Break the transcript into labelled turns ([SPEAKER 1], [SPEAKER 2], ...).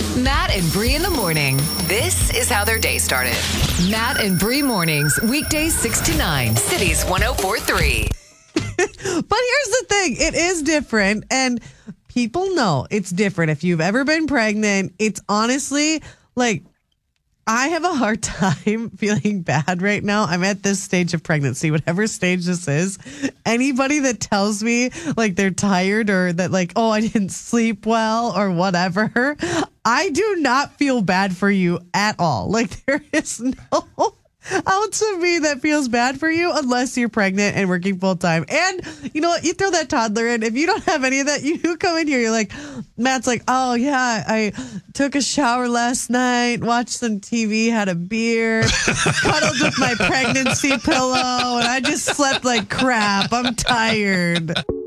[SPEAKER 1] Matt and Bree in the morning. This is how their day started. Matt and Bree mornings, weekdays 6 to 9, Cities 104.3.
[SPEAKER 2] But here's the thing. It is different. And people know it's different. If you've ever been pregnant, it's honestly like, I have a hard time feeling bad right now. I'm at this stage of pregnancy, whatever stage this is. Anybody that tells me like they're tired or that like, oh, I didn't sleep well or whatever, I do not feel bad for you at all. Like there is no ounce of me that feels bad for you unless you're pregnant and working full time. And you know what? You throw that toddler in. If you don't have any of that, you come in here. You're like, Matt's like, oh yeah, I took a shower last night, watched some TV, had a beer, cuddled with my pregnancy pillow, and I just slept like crap. I'm tired.